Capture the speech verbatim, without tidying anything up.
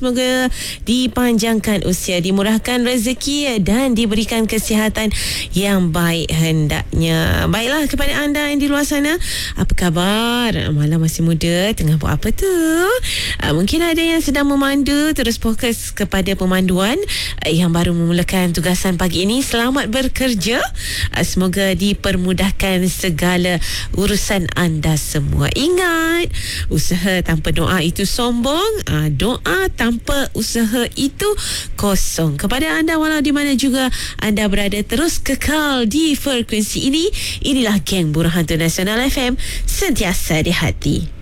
Semoga dipanjangkan usia, dimurahkan rezeki dan diberikan kesihatan yang baik hendaknya. Baiklah, kepada anda yang di luar sana, apa khabar? Malam masih muda, tengah buat apa tu? Uh, mungkin ada yang sedang memandu, terus fokus kepada pemanduan. Uh, yang baru memulakan tugasan pagi ini, selamat bekerja. Uh, semoga dipermudahkan segala urusan anda semua. Ingat, usaha tanpa doa itu sombong. Uh, doa tanpa tanpa usaha itu kosong. Kepada anda walau di mana juga anda berada, terus kekal di frekuensi ini. Inilah Geng Burhanto Nasional F M, sentiasa di hati.